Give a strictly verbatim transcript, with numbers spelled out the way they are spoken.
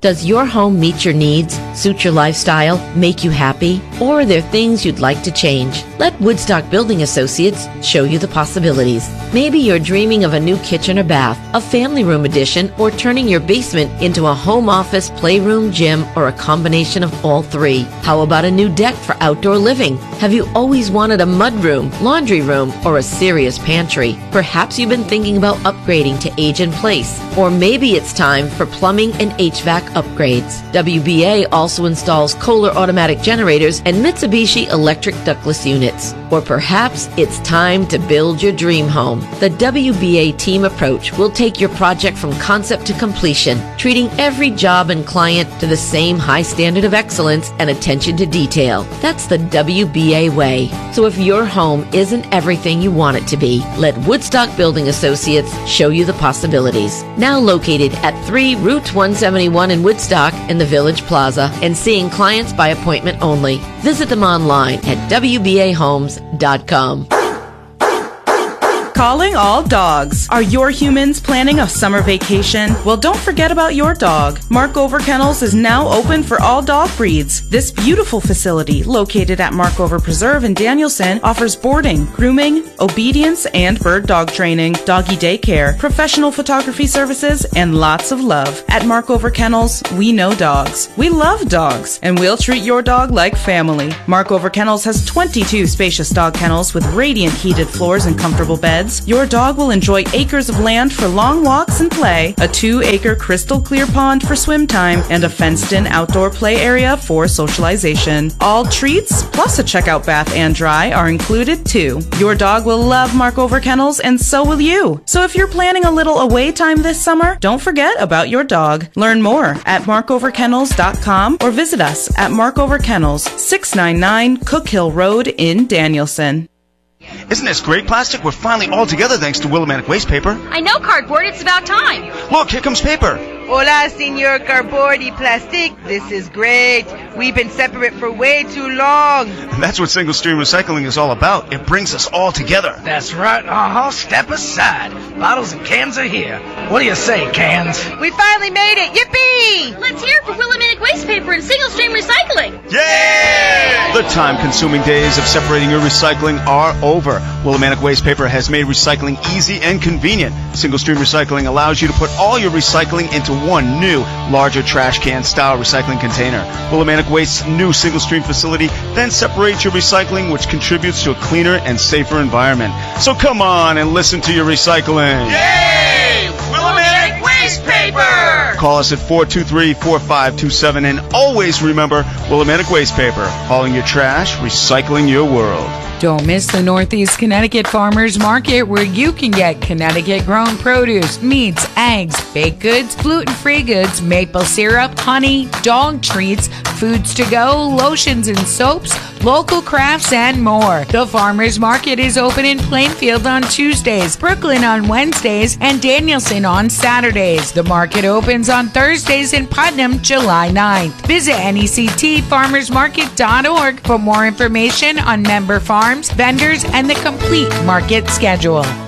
Does your home meet your needs, suit your lifestyle, make you happy? Or are there things you'd like to change? Let Woodstock Building Associates show you the possibilities. Maybe you're dreaming of a new kitchen or bath, a family room addition, or turning your basement into a home office, playroom, gym, or a combination of all three. How about a new deck for outdoor living? Have you always wanted a mudroom, laundry room, or a serious pantry? Perhaps you've been thinking about upgrading to age in place. Or maybe it's time for plumbing and H V A C upgrades. W B A also installs Kohler automatic generators and Mitsubishi electric ductless units. Or perhaps it's time to build your dream home. The W B A team approach will take your project from concept to completion, treating every job and client to the same high standard of excellence and attention to detail. That's the W B A way. So if your home isn't everything you want it to be, let Woodstock Building Associates show you the possibilities. Now located at three Route one seventy-one in Woodstock in the Village Plaza and seeing clients by appointment only. Visit them online at W B A homes dot com. Calling all dogs. Are your humans planning a summer vacation? Well, don't forget about your dog. Markover Kennels is now open for all dog breeds. This beautiful facility, located at Markover Preserve in Danielson, offers boarding, grooming, obedience, and bird dog training, doggy daycare, professional photography services, and lots of love. At Markover Kennels, we know dogs. We love dogs, and we'll treat your dog like family. Markover Kennels has twenty-two spacious dog kennels with radiant heated floors and comfortable beds. Your dog will enjoy acres of land for long walks and play, a two-acre crystal clear pond for swim time, and a fenced-in outdoor play area for socialization. All treats, plus a checkout bath and dry, are included too. Your dog will love Markover Kennels, and so will you. So if you're planning a little away time this summer, don't forget about your dog. Learn more at markover kennels dot com or visit us at Markover Kennels, six ninety-nine Cook Hill Road in Danielson. Isn't this great, Plastic? We're finally all together thanks to Willimantic Waste Paper. I know, Cardboard. It's about time. Look, here comes paper. Hola, Senor Cardboard y Plastic. This is great. We've been separate for way too long. And that's what Single Stream Recycling is all about. It brings us all together. That's right. Uh-huh. Step aside. Bottles and cans are here. What do you say, cans? We finally made it. Yippee! Let's hear it for Willimantic Waste Paper and Single Stream Recycling. Yay! The time-consuming days of separating your recycling are over. Willimantic Waste Paper has made recycling easy and convenient. Single Stream Recycling allows you to put all your recycling into one new, larger trash can style recycling container. Willimantic Waste's new single stream facility then separates your recycling, which contributes to a cleaner and safer environment. So come on and listen to your recycling. Yay! Willimantic Waste Paper! Call us at four two three, four five two seven and always remember Willimantic Waste Paper, hauling your trash, recycling your world. Don't miss the Northeast Connecticut Farmers Market, where you can get Connecticut-grown produce, meats, eggs, baked goods, gluten-free goods, maple syrup, honey, dog treats, foods to go, lotions and soaps, local crafts, and more. The Farmers Market is open in Plainfield on Tuesdays, Brooklyn on Wednesdays, and Danielson on Saturdays. The market opens on Thursdays in Putnam, July ninth. Visit N E C T farmers market dot org for more information on member farms, vendors, and the complete market schedule.